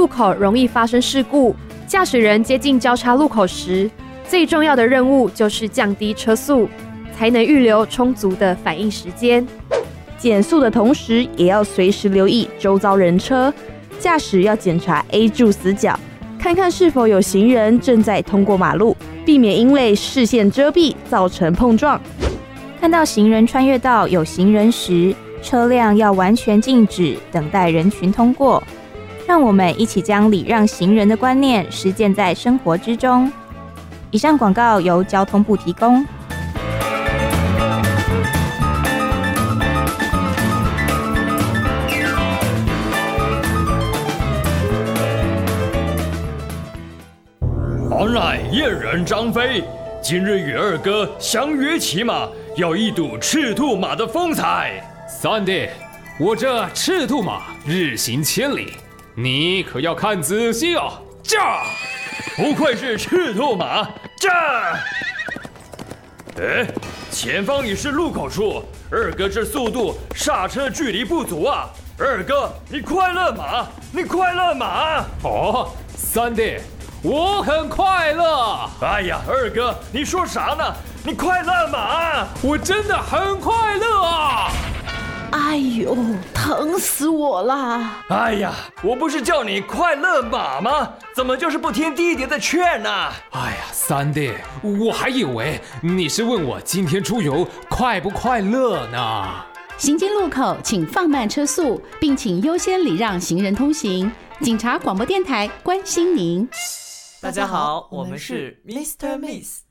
口容易发生事故，驾驶人接近交叉路口时，最重要的任务就是降低车速，才能预留充足的反应时间。 减速的同时，也要随时留意周遭人车，驾驶要检查 A 柱死角，看看是否有行人正在通过马路，避免因为视线遮蔽造成碰撞。 看到行人穿越道有行人时，车辆要完全静止，等待人群通过。让我们一起将礼让行人的观念实践在生活之中。以上广告由交通部提供。 往来燕人张飞，今日与二哥相约骑马，要一睹赤兔马的风采。 三弟，我这赤兔马日行千里，你可要看仔细哦！ 驾！不愧是赤兔马，驾！前方已是路口处，二哥这速度刹车距离不足啊！二哥，你快乐马，你快乐马！ 哦，三弟，我很快乐。 哎呀，二哥，你说啥呢？你快乐马！ 我真的很快乐啊！ 哎呦，疼死我啦！ 哎呀，我不是叫你快乐马吗？怎么就是不听弟弟的劝呢？ 哎呀，三弟，我还以为你是问我今天出游快不快乐呢。 行经路口请放慢车速，并请优先礼让行人通行。警察广播电台关心您。 大家好，我们是 Mr. Miss。